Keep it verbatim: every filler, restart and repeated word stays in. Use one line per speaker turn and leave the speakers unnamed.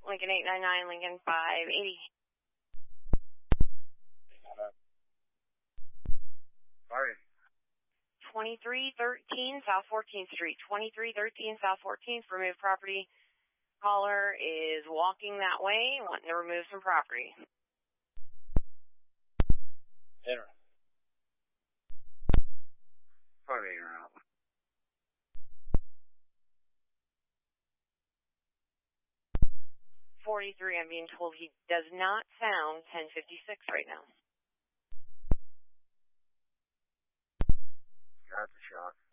Lincoln eight nine nine, Lincoln five eighty.
Sorry.
twenty-three thirteen South fourteenth Street. twenty-three thirteen South fourteenth, remove property. Caller is walking that way, wanting to remove some property.
Enter. Probably around.
forty-three, I'm being told he does not sound ten fifty-six right now.
That's a shock.